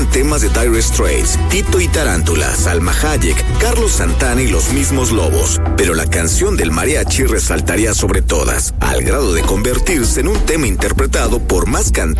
sonaban temas de Dire Straits, Tito y Tarántula, Salma Hayek, Carlos Santana y los mismos Lobos, pero la canción del mariachi resaltaría sobre todas, al grado de convertirse en un tema interpretado por más cantantes